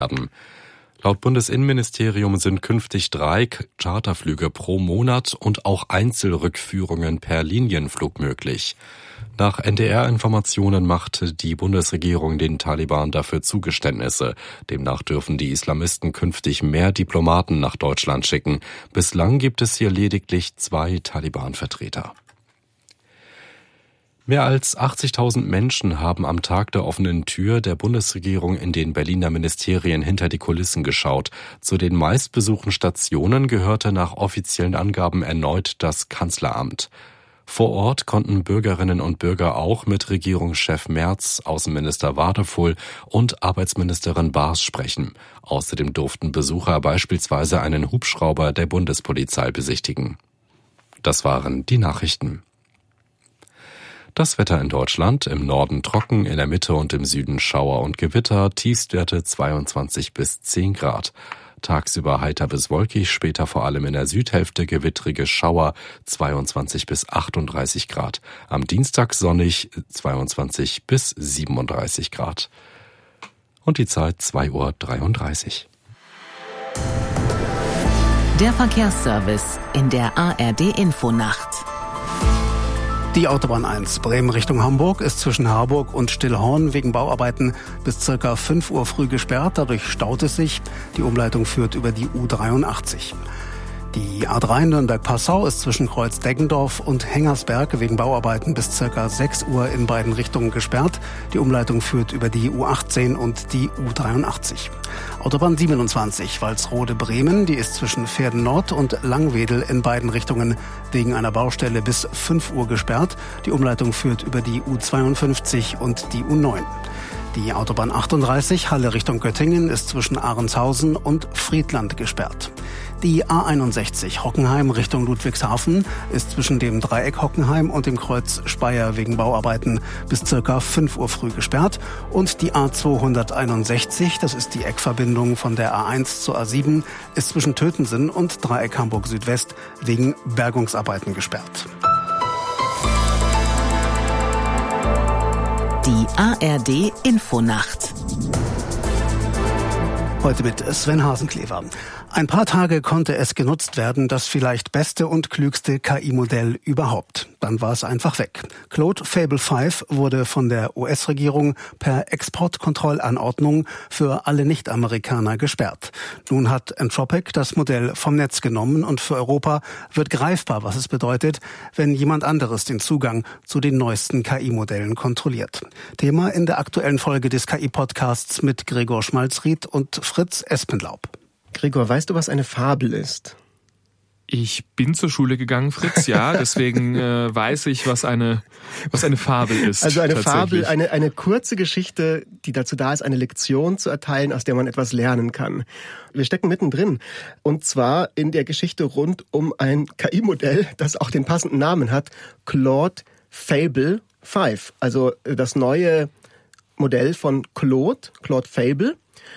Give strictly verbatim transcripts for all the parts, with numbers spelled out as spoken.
werden. Laut Bundesinnenministerium sind künftig drei Charterflüge pro Monat und auch Einzelrückführungen per Linienflug möglich. Nach N D R-Informationen machte die Bundesregierung den Taliban dafür Zugeständnisse. Demnach dürfen die Islamisten künftig mehr Diplomaten nach Deutschland schicken. Bislang gibt es hier lediglich zwei Taliban-Vertreter. Mehr als achtzigtausend Menschen haben am Tag der offenen Tür der Bundesregierung in den Berliner Ministerien hinter die Kulissen geschaut. Zu den meistbesuchten Stationen gehörte nach offiziellen Angaben erneut das Kanzleramt. Vor Ort konnten Bürgerinnen und Bürger auch mit Regierungschef Merz, Außenminister Wadefull und Arbeitsministerin Baas sprechen. Außerdem durften Besucher beispielsweise einen Hubschrauber der Bundespolizei besichtigen. Das waren die Nachrichten. Das Wetter in Deutschland: im Norden trocken, in der Mitte und im Süden Schauer und Gewitter, Tiefstwerte zweiundzwanzig bis zehn Grad. Tagsüber heiter bis wolkig, später vor allem in der Südhälfte gewittrige Schauer, zweiundzwanzig bis achtunddreißig Grad. Am Dienstag sonnig, zweiundzwanzig bis siebenunddreißig Grad. Und die Zeit zwei Uhr dreiunddreißig. Der Verkehrsservice in der A R D-Infonacht. Die Autobahn eins Bremen Richtung Hamburg ist zwischen Harburg und Stillhorn wegen Bauarbeiten bis circa fünf Uhr früh gesperrt. Dadurch staut es sich. Die Umleitung führt über die U dreiundachtzig. Die A drei Nürnberg-Passau ist zwischen Kreuz-Deggendorf und Hengersberg wegen Bauarbeiten bis circa sechs Uhr in beiden Richtungen gesperrt. Die Umleitung führt über die U achtzehn und die U dreiundachtzig. Autobahn siebenundzwanzig Walsrode-Bremen, die ist zwischen Verden Nord und Langwedel in beiden Richtungen wegen einer Baustelle bis fünf Uhr gesperrt. Die Umleitung führt über die U zweiundfünfzig und die U neun. Die Autobahn achtunddreißig Halle Richtung Göttingen ist zwischen Ahrenshausen und Friedland gesperrt. Die A einundsechzig Hockenheim Richtung Ludwigshafen ist zwischen dem Dreieck Hockenheim und dem Kreuz Speyer wegen Bauarbeiten bis circa fünf Uhr früh gesperrt. Und die A zweihunderteinundsechzig, das ist die Eckverbindung von der A eins zur A sieben, ist zwischen Tötensen und Dreieck Hamburg Südwest wegen Bergungsarbeiten gesperrt. Die A R D-Infonacht. Heute mit Sven Hasenklever. Ein paar Tage konnte es genutzt werden, das vielleicht beste und klügste K I-Modell überhaupt. Dann war es einfach weg. Claude Fable fünf wurde von der U S-Regierung per Exportkontrollanordnung für alle Nicht-Amerikaner gesperrt. Nun hat Anthropic das Modell vom Netz genommen und für Europa wird greifbar, was es bedeutet, wenn jemand anderes den Zugang zu den neuesten K I-Modellen kontrolliert. Thema in der aktuellen Folge des K I-Podcasts mit Gregor Schmalzried und Fritz Espenlaub. Gregor, weißt du, was eine Fabel ist? Ich bin zur Schule gegangen, Fritz, ja, deswegen äh, weiß ich, was eine was eine Fabel ist. Also eine Fabel, eine eine kurze Geschichte, die dazu da ist, eine Lektion zu erteilen, aus der man etwas lernen kann. Wir stecken mittendrin, und zwar in der Geschichte rund um ein K I-Modell, das auch den passenden Namen hat, Claude Fable fünf, also das neue Modell von Claude, Claude Fable.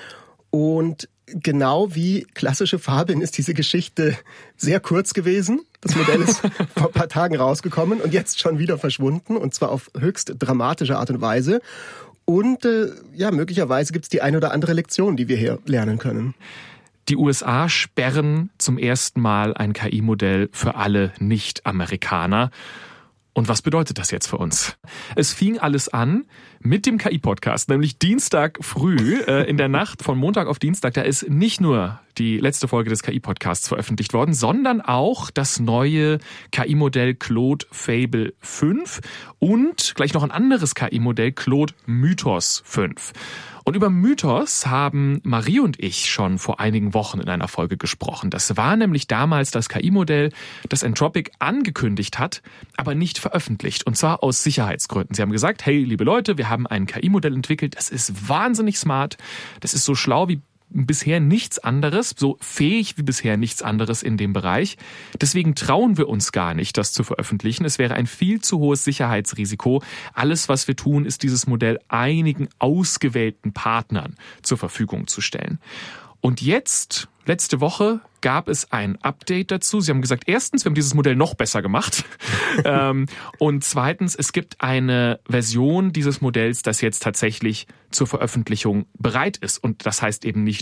Und genau wie klassische Fabeln ist diese Geschichte sehr kurz gewesen. Das Modell ist vor ein paar Tagen rausgekommen und jetzt schon wieder verschwunden, und zwar auf höchst dramatische Art und Weise. Und äh, ja, möglicherweise gibt es die ein oder andere Lektion, die wir hier lernen können. Die U S A sperren zum ersten Mal ein K I-Modell für alle Nicht-Amerikaner. Und was bedeutet das jetzt für uns? Es fing alles an mit dem K I-Podcast, nämlich Dienstag früh, äh, in der Nacht von Montag auf Dienstag. Da ist nicht nur die letzte Folge des K I-Podcasts veröffentlicht worden, sondern auch das neue K I-Modell Claude Fable fünf und gleich noch ein anderes K I-Modell, Claude Mythos fünf. Und über Mythos haben Marie und ich schon vor einigen Wochen in einer Folge gesprochen. Das war nämlich damals das K I-Modell, das Anthropic angekündigt hat, aber nicht veröffentlicht. Und zwar aus Sicherheitsgründen. Sie haben gesagt, hey, liebe Leute, wir haben ein K I-Modell entwickelt, das ist wahnsinnig smart, das ist so schlau wie bisher nichts anderes, so fähig wie bisher nichts anderes in dem Bereich. Deswegen trauen wir uns gar nicht, das zu veröffentlichen. Es wäre ein viel zu hohes Sicherheitsrisiko. Alles, was wir tun, ist dieses Modell einigen ausgewählten Partnern zur Verfügung zu stellen. Und jetzt, letzte Woche, gab es ein Update dazu. Sie haben gesagt, erstens, wir haben dieses Modell noch besser gemacht. ähm, und zweitens, es gibt eine Version dieses Modells, das jetzt tatsächlich zur Veröffentlichung bereit ist. Und das heißt eben nicht